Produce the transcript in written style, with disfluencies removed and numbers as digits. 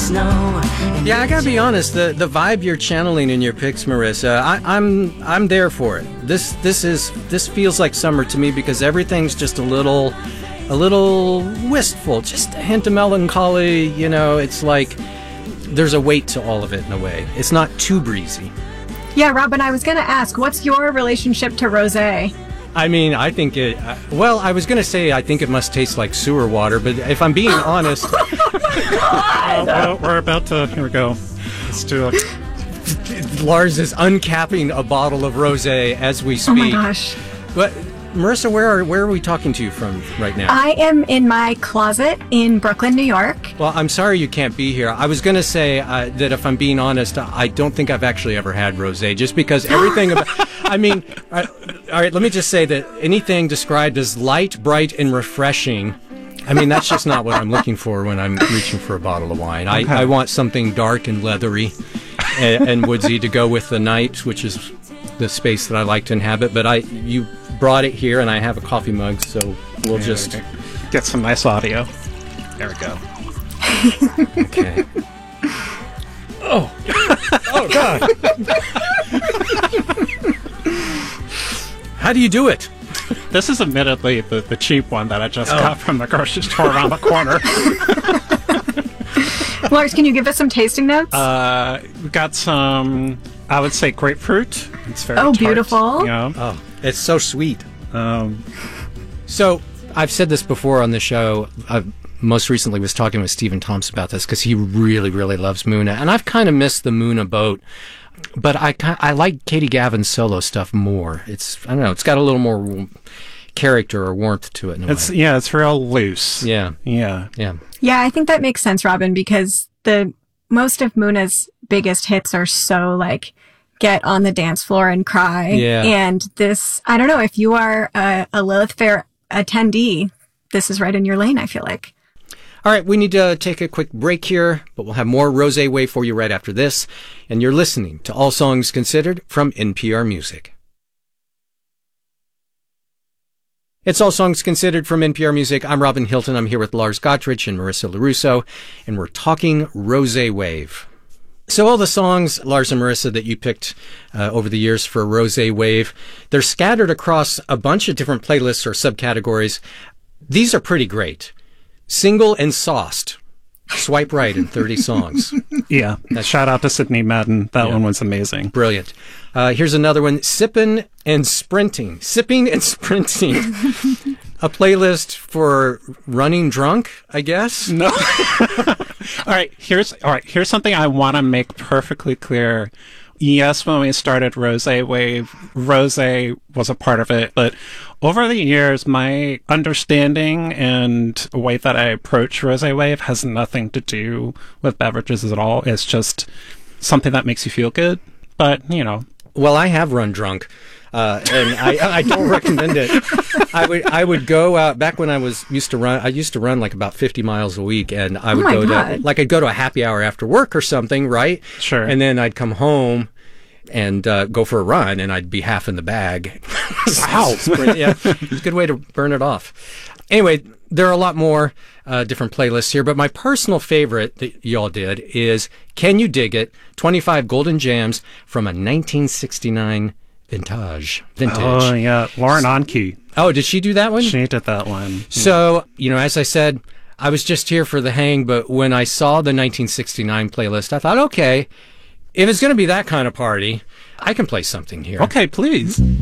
snow. Yeah, I gotta be honest. The vibe you're channeling in your picks, Marissa, I'm there for it. This feels like summer to me because everything's just a little wistful, just a hint of melancholy. You know, it's like there's a weight to all of it in a way. It's not too breezy. Yeah, Robin, I was going to ask, what's your relationship to rosé? I mean, I think it... well, I was going to say I think it must taste like sewer water, but if I'm being honest... well, we're about to... Here we go. Let's do it. Lars is uncapping a bottle of rosé as we speak. Oh my gosh. But, Marissa, where are we talking to you from right now? I am in my closet in Brooklyn, New York. Well, I'm sorry you can't be here. I was going to say that if I'm being honest, I don't think I've actually ever had rosé, just because everything about... I mean, all right, let me just say that anything described as light, bright, and refreshing, I mean, that's just not what I'm looking for when I'm reaching for a bottle of wine. Okay. I want something dark and leathery and woodsy to go with the night, which is the space that I like to inhabit. But you brought it here, and I have a coffee mug, so we'll just... Get some nice audio. There we go. Okay. Oh. Oh, God. How do you do it? This is admittedly the cheap one that I just got from the grocery store around the corner. Lars, can you give us some tasting notes? We got some, I would say, grapefruit. It's very tart, beautiful. You know? Oh, it's so sweet. So, I've said this before on the show. I most recently was talking with Stephen Thompson about this because he really, really loves Muna. And I've kind of missed the Muna boat. But I like Katie Gavin's solo stuff more. I don't know, it's got a little more character or warmth to it in a way. Yeah, it's real loose. Yeah. Yeah. Yeah. Yeah, I think that makes sense, Robin, because most of Muna's biggest hits are so like get on the dance floor and cry. Yeah. And this, I don't know, if you are a Lilith Fair attendee, this is right in your lane, I feel like. All right, we need to take a quick break here, but we'll have more Rosé Wave for you right after this. And you're listening to All Songs Considered from NPR Music. It's All Songs Considered from NPR Music. I'm Robin Hilton. I'm here with Lars Gottrich and Marissa LaRusso, and we're talking Rosé Wave. So all the songs, Lars and Marissa, that you picked over the years for Rosé Wave, they're scattered across a bunch of different playlists or subcategories. These are pretty great. Single and Sauced. Swipe right in 30 songs. Yeah. Shout out to Sydney Madden. That one was amazing. Brilliant. Here's another one. Sipping and Sprinting. A playlist for running drunk, I guess? No. All right. Here's something I want to make perfectly clear. Yes, when we started Rosé Wave, Rosé was a part of it, but over the years, my understanding and way that I approach Rosé Wave has nothing to do with beverages at all. It's just something that makes you feel good, but, you know. Well, I have run drunk, and I don't recommend it. I would go out, back when I used to run like about 50 miles a week, and I would I'd go to a happy hour after work or something, right? Sure. And then I'd come home and go for a run, and I'd be half in the bag. Wow. Yeah, it's a good way to burn it off. Anyway, there are a lot more different playlists here, but my personal favorite that y'all did is Can You Dig It? 25 Golden Jams from a 1969 vintage. Oh, yeah. Lauren Onkey. Oh, did she do that one? She did that one. So, as I said, I was just here for the hang, but when I saw the 1969 playlist, I thought, okay, if it's going to be that kind of party, I can play something here. Okay, please.